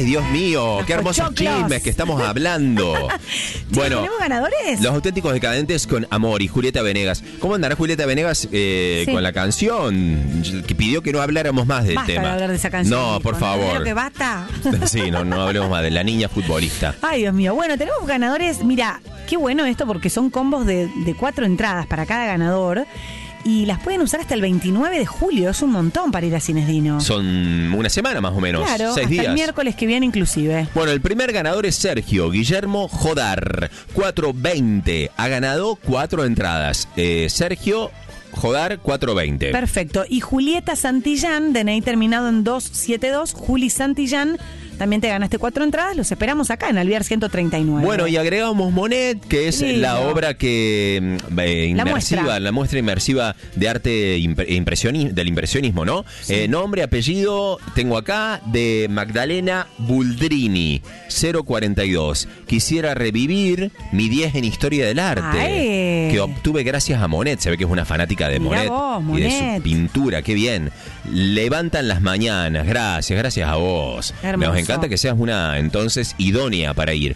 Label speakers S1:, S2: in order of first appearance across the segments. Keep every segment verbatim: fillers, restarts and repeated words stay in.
S1: Dios mío,
S2: Los
S1: qué hermosos
S2: pochoclos.
S1: chismes que estamos hablando. Bueno,
S2: ¿tenemos ganadores?
S1: Los Auténticos Decadentes con Amor y Julieta Venegas. ¿Cómo andará Julieta Venegas eh,
S2: Sí.
S1: con la canción? Que pidió que no habláramos más del
S2: Basta
S1: tema.
S2: de hablar de esa canción.
S1: No, por
S2: Nico. ¿No
S1: favor.
S2: creo que basta?
S1: Sí, no, no hablemos más de la niña futbolista.
S2: Ay, Dios mío. Bueno, tenemos ganadores. Mira, qué bueno esto porque son combos de, de cuatro entradas para cada ganador. Y las pueden usar hasta el veintinueve de julio. Es un montón para ir a Cines Dino.
S1: Son una semana más o menos,
S2: Claro,
S1: seis
S2: hasta
S1: días.
S2: el miércoles que viene inclusive.
S1: Bueno, el primer ganador es Sergio Guillermo Jodar, cuatro veinte. Ha ganado cuatro entradas. Eh, Sergio Jodar, cuatro veinte.
S2: Perfecto. Y Julieta Santillán, D N I terminado en doscientos setenta y dos. Juli Santillán, también te ganaste cuatro entradas. Los esperamos acá en Alvear ciento treinta y nueve.
S1: Bueno, y agregamos Monet, que es
S2: Lindo.
S1: la obra que eh, inmersiva,
S2: La muestra.
S1: la muestra inmersiva de arte impre- impresioni- del impresionismo, ¿no?
S2: Sí.
S1: Eh, nombre, apellido, tengo acá, de Magdalena Buldrini, cero cuarenta y dos. Quisiera revivir mi diez en Historia del Arte,
S2: Ay.
S1: que obtuve gracias a Monet. Se ve que es una fanática de
S2: Mirá
S1: Monet,
S2: vos,
S1: y de
S2: Monet.
S1: su pintura, qué bien. Levantan las mañanas, gracias, gracias a vos.
S2: Hermoso.
S1: Nos encanta que seas una, entonces, idónea para ir.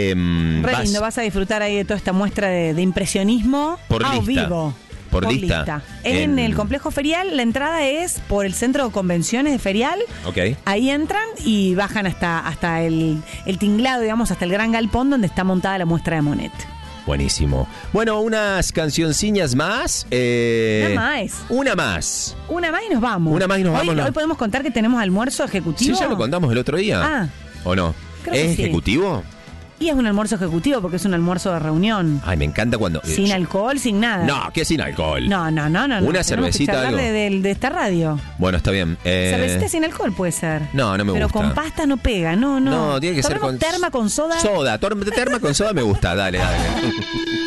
S1: Em,
S2: Re
S1: vas
S2: lindo, vas a disfrutar ahí de toda esta muestra de, de impresionismo
S1: Por
S2: a
S1: lista.
S2: vivo.
S1: Por lista.
S2: En,
S1: En-
S2: el complejo ferial, la entrada es por el centro de convenciones de ferial.
S1: Ok.
S2: Ahí entran y bajan hasta, hasta el, el tinglado, digamos, hasta el gran galpón donde está montada la muestra de Monet.
S1: Buenísimo. Bueno, unas cancionciñas más. eh,
S2: Una más.
S1: Una más.
S2: Una más y nos vamos.
S1: Una más y nos
S2: hoy,
S1: vamos, no.
S2: Hoy podemos contar que tenemos almuerzo ejecutivo.
S1: Sí, ya lo contamos el otro día.
S2: Ah.
S1: ¿O no?
S2: Creo que
S1: ¿Es
S2: sí.
S1: ejecutivo?
S2: Y es un almuerzo ejecutivo porque es un almuerzo de reunión.
S1: Ay, me encanta cuando...
S2: Sin
S1: eh,
S2: alcohol, sin nada.
S1: No, que sin alcohol.
S2: No, no, no, no. no.
S1: Una
S2: Tenemos que
S1: cervecita,
S2: charlar
S1: algo.
S2: De, de- de esta radio.
S1: Bueno, está bien. Eh,
S2: Cervecita sin alcohol puede ser.
S1: No, no me
S2: Pero
S1: gusta.
S2: con pasta no pega, no, no.
S1: No, tiene que ser
S2: Tomemos
S1: con...
S2: terma con soda.
S1: Soda, tor- terma con soda me gusta, dale, dale.